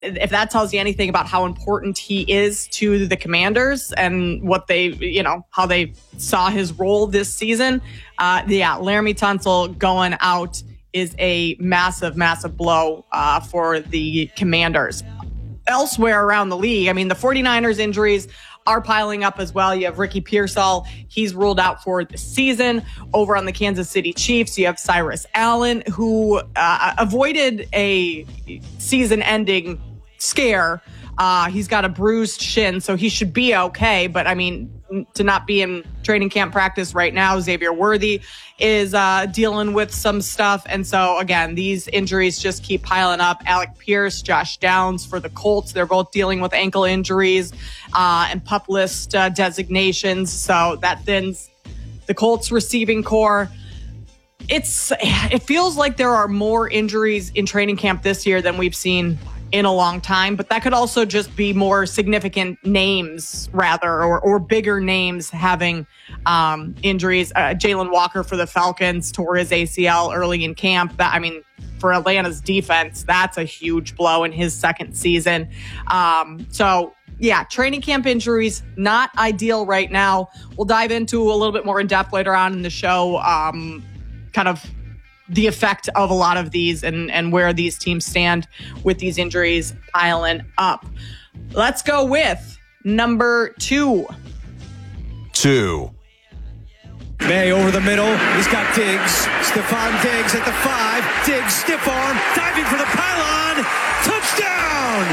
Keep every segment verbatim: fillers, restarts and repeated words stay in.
if that tells you anything about how important he is to the Commanders and what they, you know, how they saw his role this season, uh, yeah, Laremy Tunsil going out is a massive, massive blow uh, for the Commanders. Elsewhere around the league, I mean, the 49ers injuries are piling up as well. You have Ricky Pearsall. He's ruled out for the season. Over on the Kansas City Chiefs, you have Cyrus Allen, who uh, avoided a season-ending scare. Uh, he's got a bruised shin, so he should be okay. But, I mean, to not be in training camp practice right now, Xavier Worthy is uh, dealing with some stuff. And so, again, these injuries just keep piling up. Alec Pierce, Josh Downs for the Colts, they're both dealing with ankle injuries uh, and PUP list uh, designations. So that thins the Colts receiving core. It's it feels like there are more injuries in training camp this year than we've seen in a long time, but that could also just be more significant names rather, or, or bigger names having um, injuries. Uh, Jalen Walker for the Falcons tore his A C L early in camp. That, I mean, for Atlanta's defense, that's a huge blow in his second season. Um, so yeah, training camp injuries, not ideal right now. We'll dive into a little bit more in depth later on in the show, um, kind of the effect of a lot of these and, and where these teams stand with these injuries piling up. Let's go with number two. Two. May over the middle. He's got Diggs. Stephon Diggs at the five. Diggs, stiff arm, diving for the pylon. Touchdown!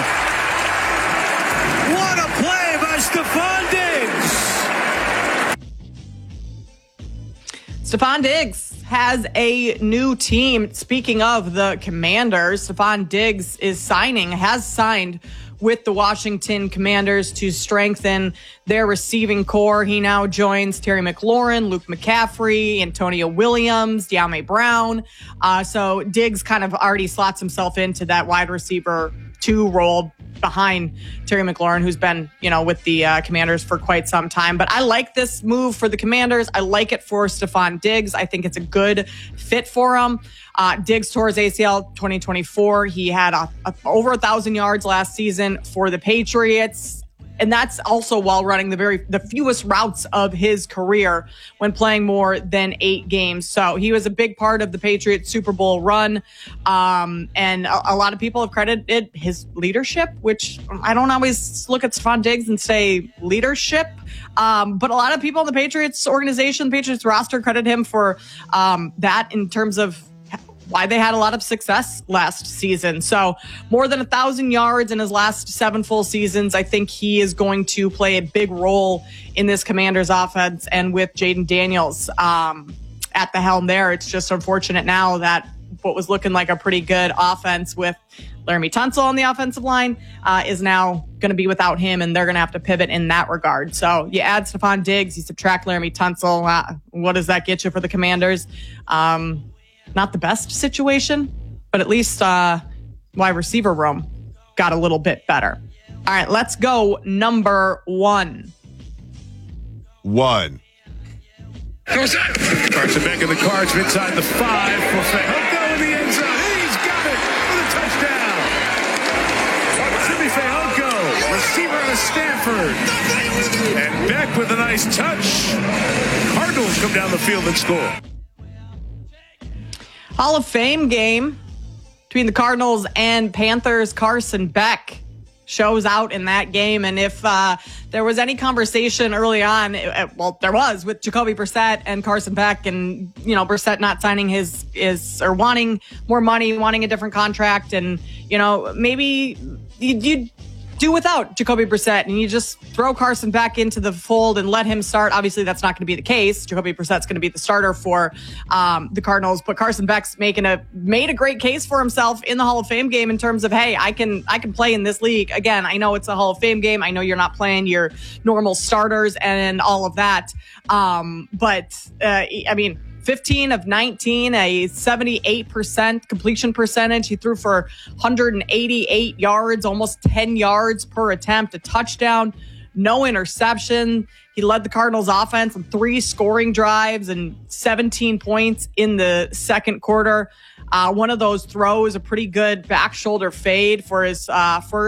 What a play by Stephon Diggs! Stephon Diggs has a new team. Speaking of the Commanders, Stephon Diggs is signing, has signed with the Washington Commanders to strengthen their receiving core. He now joins Terry McLaurin, Luke McCaffrey, Antonio Williams, De'Ami Brown. Uh, so Diggs kind of already slots himself into that wide receiver two role behind Terry McLaurin, who's been, you know, with the uh, Commanders for quite some time. But I like this move for the Commanders. I like it for Stephon Diggs. I think it's a good fit for him. Uh, Diggs tore his A C L twenty twenty-four. He had a, a, over a thousand yards last season for the Patriots. And that's also while running the very the fewest routes of his career when playing more than eight games. So he was a big part of the Patriots Super Bowl run. Um, and a, a lot of people have credited his leadership, which I don't always look at Stephon Diggs and say leadership. Um, but a lot of people in the Patriots organization, Patriots roster, credit him for um, that in terms of why they had a lot of success last season. So more than a thousand yards in his last seven full seasons. I think he is going to play a big role in this Commanders offense. And with Jaden Daniels um, at the helm there, it's just unfortunate now that what was looking like a pretty good offense with Laremy Tunsil on the offensive line uh, is now going to be without him, and they're going to have to pivot in that regard. So you add Stephon Diggs, you subtract Laremy Tunsil. Uh, what does that get you for the Commanders? Um, Not the best situation, but at least uh, wide receiver room got a little bit better. All right, let's go number one. One. Carson back in the Cards inside the five for Fehoko in the end zone. And he's got it for the touchdown. Jimmy Fehoko, receiver out of Stanford. And Beck with a nice touch. Cardinals come down the field and score. Hall of Fame game between the Cardinals and Panthers. Carson Beck shows out in that game. And if uh, there was any conversation early on, it, well, there was with Jacoby Brissett and Carson Beck, and, you know, Brissett not signing his, his or wanting more money, wanting a different contract. And, you know, maybe you, you do without Jacoby Brissett and you just throw Carson Beck into the fold and let him start. Obviously, that's not going to be the case. Jacoby Brissett's going to be the starter for um, the Cardinals, but Carson Beck's making a made a great case for himself in the Hall of Fame game in terms of, hey, I can I can play in this league. Again, I know it's a Hall of Fame game. I know you're not playing your normal starters and all of that, um, but uh, I mean, fifteen of nineteen, a seventy-eight percent completion percentage. He threw for one hundred eighty-eight yards, almost ten yards per attempt, a touchdown. no interception. He led the Cardinals offense on three scoring drives and seventeen points in the second quarter. Uh, one of those throws, a pretty good back shoulder fade for his uh, first